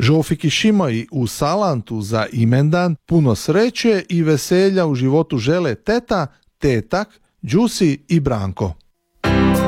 Žofiki Šimoj u Salantu za imendan puno sreće i veselja u životu žele teta, tetak, Đusi i Branko.